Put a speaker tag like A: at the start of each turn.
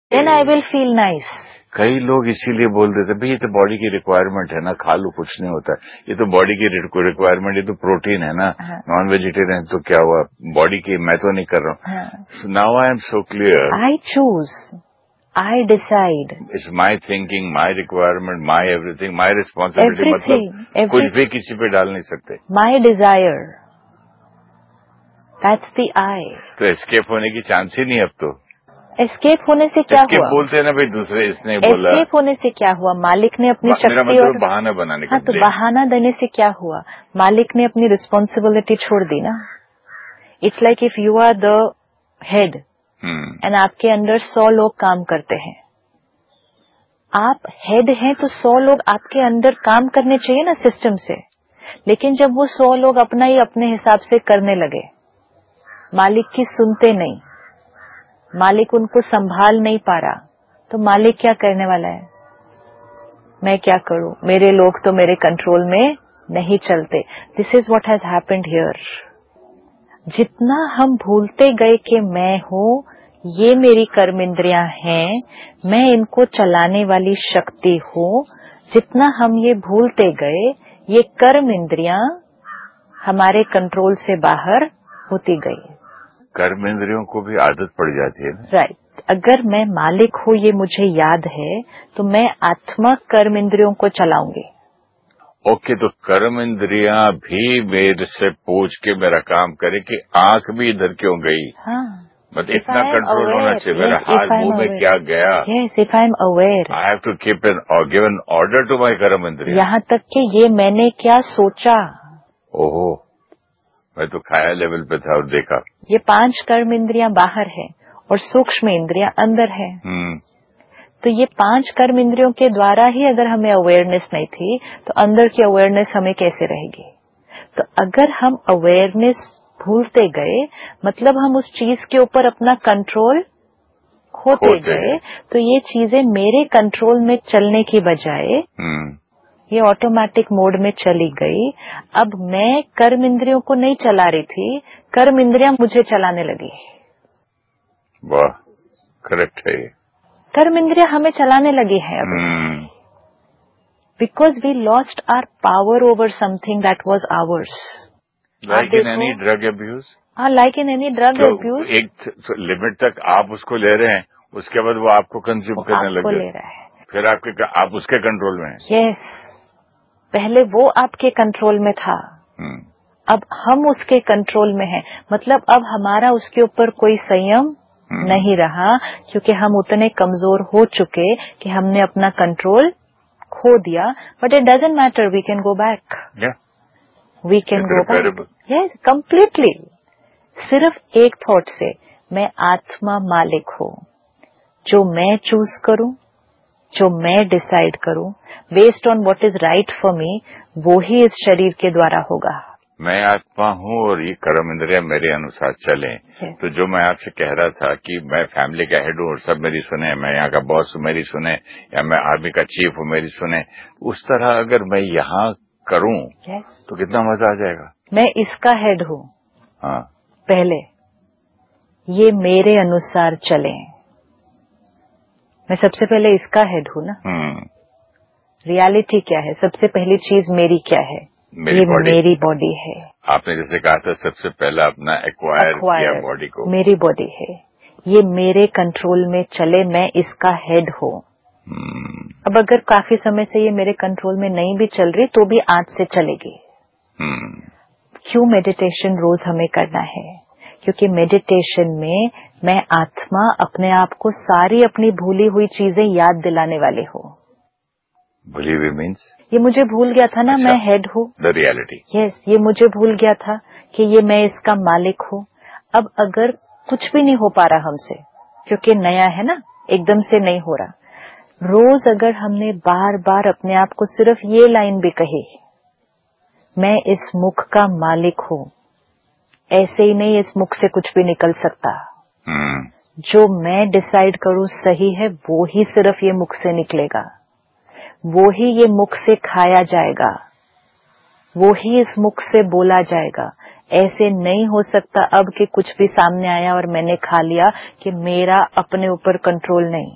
A: Then I will feel nice.
B: कई लोग इसीलिए बोल देते भाई ये तो बॉडी की रिक्वायरमेंट है ना, खा लो कुछ नहीं होता, ये तो बॉडी की रिक्वायरमेंट, ये तो प्रोटीन है ना, नॉन वेजिटेरियन तो क्या हुआ, बॉडी की मैं तो नहीं कर रहा हूँ। Now I am so clear,
A: I choose, I decide,
B: it's my thinking, my requirement, my everything, my responsibility, मतलब कुछ भी किसी पे डाल नहीं सकते।
A: माई डिजायर, दैट्स द आई।
B: तो एस्केप होने की चांस ही नहीं अब तो।
A: एस्केप होने से क्या हुआ?
B: बोलते हैं ना भाई दूसरे, इसने बोला।
A: एस्केप होने से क्या हुआ? मालिक ने अपनी शक्ति और
B: बहाना बनाने का।
A: हाँ, तो बहाना देने से क्या हुआ? मालिक ने अपनी रिस्पॉन्सिबिलिटी छोड़ दी ना। It's like if you are the head and आपके अंडर 100 लोग काम करते हैं, आप हेड हैं तो 100 लोग आपके अंदर काम करने चाहिए ना सिस्टम से। लेकिन जब वो 100 लोग अपना ही अपने हिसाब से करने लगे, मालिक की सुनते नहीं, मालिक उनको संभाल नहीं पा रहा, तो मालिक क्या करने वाला है? मैं क्या करूं, मेरे लोग तो मेरे कंट्रोल में नहीं चलते। This is what has happened here. जितना हम भूलते गए कि मैं हूं, ये मेरी कर्म इंद्रियां हैं, मैं इनको चलाने वाली शक्ति हूं, जितना हम ये भूलते गए, ये कर्म इंद्रियां हमारे कंट्रोल से बाहर होती गई।
B: कर्म इंद्रियों को भी आदत पड़ जाती है ना।
A: राइट। अगर मैं मालिक हूं ये मुझे याद है, तो मैं आत्मा कर्म इंद्रियों को चलाऊंगी।
B: ओके, तो कर्म इंद्रियां भी मेरे से पूछ के मेरा काम करे कि आंख भी इधर क्यों गई।
A: हाँ,
B: मतलब इतना कंट्रोल होना चाहिए, मेरा हाथ मुंह में क्या गया।
A: Yes, if I am aware,
B: I have to keep an और give an order to my कर्म इंद्रिया।
A: यहाँ तक कि ये मैंने क्या सोचा।
B: ओहो, मैं तो खाया लेवल पे था और देखा।
A: ये 5 कर्म इंद्रियां बाहर है और सूक्ष्म इंद्रियां अंदर है। तो ये 5 कर्म इंद्रियों के द्वारा ही अगर हमें अवेयरनेस नहीं थी, तो अंदर की अवेयरनेस हमें कैसे रहेगी? तो अगर हम अवेयरनेस भूलते गए, मतलब हम उस चीज के ऊपर अपना कंट्रोल खोते गए, तो ये चीजें मेरे कंट्रोल में चलने की बजाय ये ऑटोमेटिक मोड में चली गई। अब मैं कर्म इंद्रियों को नहीं चला रही थी, कर्म इंद्रियां मुझे चलाने लगी।
B: वाह, करेक्ट है।
A: कर्म इंद्रियां हमें चलाने लगी है अब, because we lost our power over something that was hours.
B: Like in any drug abuse.
A: हाँ, like in any drug abuse.
B: एक लिमिट तक आप उसको ले रहे हैं, उसके बाद वो आपको कंज्यूम करने लगे,
A: ले रहा है,
B: फिर आप उसके कंट्रोल में हैं।
A: यस, पहले वो आपके कंट्रोल में था, अब हम उसके कंट्रोल में हैं। मतलब अब हमारा उसके ऊपर कोई संयम नहीं रहा, क्योंकि हम उतने कमजोर हो चुके कि हमने अपना कंट्रोल खो दिया। But it doesn't matter, we can go back, we can go back, yes, completely. सिर्फ एक थॉट से, मैं आत्मा मालिक हूँ, जो मैं चूज करूं, जो मैं डिसाइड करूं, based on what is right for me, वो ही इस शरीर के द्वारा होगा। मैं
B: आत्मा हूँ और ये कर्म इंद्रियां मेरे अनुसार चलें। तो जो मैं आपसे कह रहा था कि मैं फैमिली का हेड हूँ और सब मेरी सुने, मैं यहाँ का बॉस हूँ मेरी सुने, या मैं आर्मी का चीफ हूँ मेरी सुने, उस तरह अगर मैं यहाँ करूँ तो कितना मजा आ जाएगा।
A: मैं इसका हेड हूँ,
B: हाँ,
A: पहले ये मेरे अनुसार चले, मैं सबसे पहले इसका हेड हूँ ना। रियलिटी क्या है? सबसे पहली चीज मेरी क्या है? मेरी बॉडी है।
B: आपने जैसे कहा था सबसे पहला अपना एक्वायर किया बॉडी को,
A: मेरी बॉडी है, ये मेरे कंट्रोल में चले, मैं इसका हेड हूँ। अब अगर काफी समय से ये मेरे कंट्रोल में नहीं भी चल रही, तो भी आज से चलेगी। क्यों मेडिटेशन रोज हमें करना है? क्योंकि मेडिटेशन में मैं आत्मा अपने आप को सारी अपनी भूली हुई चीजें याद दिलाने वाली हूँ।
B: भूली हुई मीन्स
A: ये मुझे भूल गया था ना, मैं हेड हूँ,
B: द रियलिटी।
A: यस, ये मुझे भूल गया था कि ये मैं इसका मालिक हूँ। अब अगर कुछ भी नहीं हो पा रहा हमसे, क्योंकि नया है ना, एकदम से नहीं हो रहा, रोज अगर हमने बार बार अपने आप को सिर्फ ये लाइन भी कही, मैं इस मुख का मालिक हूँ, ऐसे ही नहीं इस मुख से कुछ भी निकल सकता। जो मैं डिसाइड करूँ सही है, वो ही सिर्फ ये मुख से निकलेगा, वो ही ये मुख से खाया जाएगा, वो ही इस मुख से बोला जाएगा। ऐसे नहीं हो सकता अब कि कुछ भी सामने आया और मैंने खा लिया, कि मेरा अपने ऊपर कंट्रोल नहीं।